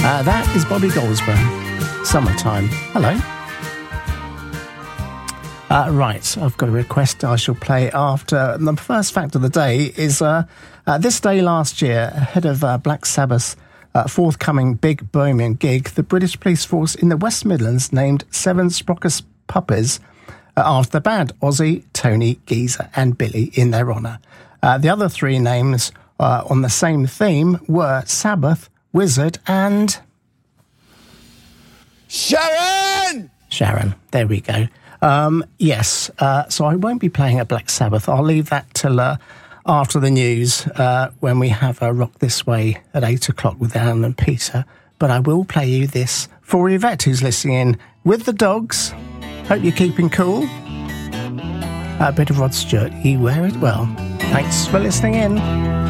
That is Bobby Goldsboro. Summertime. Hello. Right, I've got a request I shall play after. The first fact of the day is this day last year, ahead of Black Sabbath's forthcoming big Birmingham gig, the British police force in the West Midlands named 7 Sprockers puppies after the band, Ozzy, Tony, Geezer and Billy, in their honour. The other 3 names on the same theme were Sabbath, Wizard and... Sharon! Sharon, there we go. Yes, so I won't be playing a Black Sabbath. I'll leave that till after the news when we have a Rock This Way at 8 o'clock with Alan and Peter. But I will play you this for Yvette, who's listening in with the dogs. Hope you're keeping cool. A bit of Rod Stewart, you wear it well. Thanks for listening in.